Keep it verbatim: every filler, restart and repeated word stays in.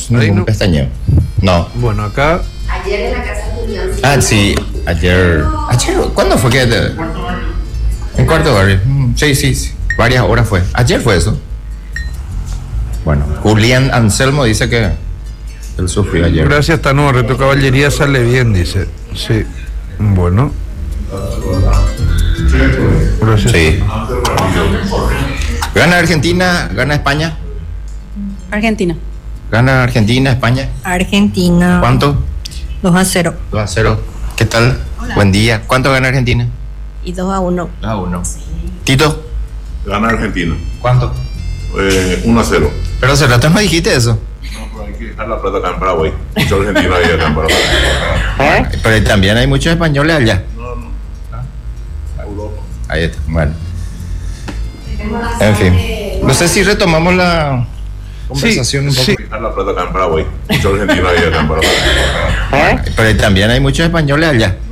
escuchamos ningún no. pestañeo. No. Bueno, acá. Ayer en la casa de Julián. Ah, sí, ayer. Ayer, ¿cuándo fue que te... En Cuarto Barrio. Mm, Sí, sí, sí. Varias horas fue. Ayer fue eso. Bueno, Julián Anselmo dice que él sufrió ayer. Gracias, Tano. Reto Caballería sale bien, dice. Sí. Bueno. Gracias. Sí. ¿Gana Argentina? ¿Gana España? Argentina. ¿Gana Argentina, España? Argentina. ¿Cuánto? dos a cero. dos a cero. ¿Qué tal? Buen día. ¿Cuánto gana Argentina? Y dos a uno. dos a uno. ¿Tito? Gana Argentina. ¿Cuánto? Eh, uno a cero. Pero hace rato no dijiste eso. No, pero hay que dejar la plata acá en Paraguay. Mucho argentino ahí acá en Paraguay. ¿Eh? Pero también hay muchos españoles allá. No, no. Europa. Ahí está. Bueno. En fin. No sé si retomamos la conversación un poco. sí. Hay que dejar la plata acá en Paraguay. Mucho argentino ahí acá en Paraguay. ¿Eh? Pero también hay muchos españoles allá.